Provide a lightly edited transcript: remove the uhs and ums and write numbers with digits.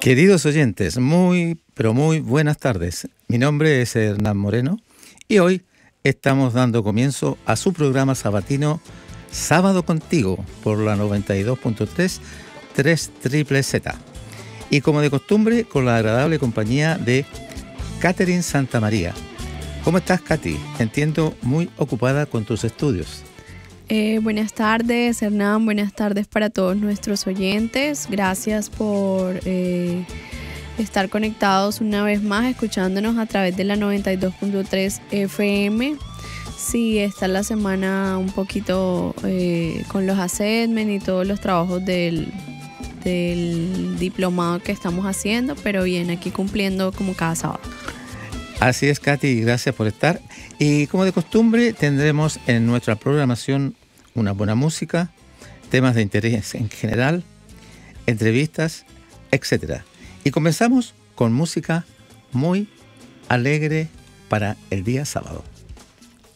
Queridos oyentes, muy, pero muy buenas tardes. Mi nombre es Hernán Moreno y hoy estamos dando comienzo a su programa sabatino Sábado Contigo por la 92.3 3 Triple Z. Y como de costumbre, con la agradable compañía de Catherine Santamaría. ¿Cómo estás, Katy? Entiendo muy ocupada con tus estudios. Buenas tardes, Hernán. Buenas tardes para todos nuestros oyentes. Gracias por estar conectados una vez más, escuchándonos a través de la 92.3 FM. Sí, está la semana un poquito con los assessment y todos los trabajos del diplomado que estamos haciendo, pero bien, aquí cumpliendo como cada sábado. Así es, Katy, gracias por estar. Y como de costumbre, tendremos en nuestra programación una buena música, temas de interés en general, entrevistas, etc. Y comenzamos con música muy alegre para el día sábado.